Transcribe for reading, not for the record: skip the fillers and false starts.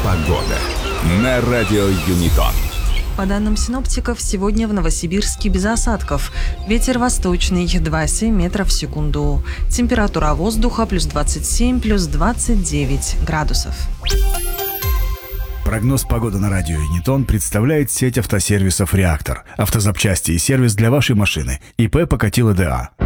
Погода на радио Юнитон. По данным синоптиков, сегодня в Новосибирске без осадков. Ветер восточный 2,7 метров в секунду. Температура воздуха плюс 27, плюс 29 градусов. Прогноз погоды на радио Юнитон представляет сеть автосервисов «Реактор». Автозапчасти и сервис для вашей машины. ИП Покатило ДА.